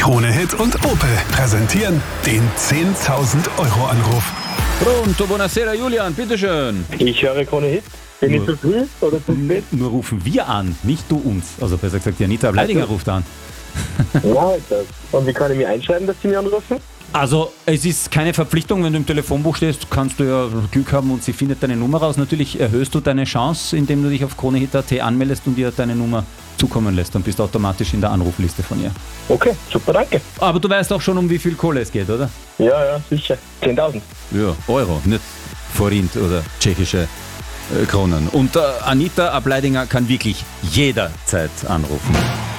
Krone Hit und Opel präsentieren den 10.000 Euro Anruf. Pronto, buonasera Julian, bitteschön. Ich höre Krone Hit. Bin ich zu früh oder zu spät? Nur rufen wir an, nicht du uns. Also besser gesagt, die Anita Bleidinger ruft an. Ja, halt das. Und wie kann ich mich einschreiben, dass Sie mich anrufen? Also es ist keine Verpflichtung, wenn du im Telefonbuch stehst, kannst du ja Glück haben und sie findet deine Nummer raus. Natürlich erhöhst du deine Chance, indem du dich auf KroneHit.at anmeldest und ihr deine Nummer zukommen lässt. Dann bist du automatisch in der Anrufliste von ihr. Okay, super, danke. Aber du weißt auch schon, um wie viel Kohle es geht, oder? Ja, sicher. 10.000. Ja, Euro, nicht Forint oder tschechische Kronen. Und Anita Bleidinger kann wirklich jederzeit anrufen.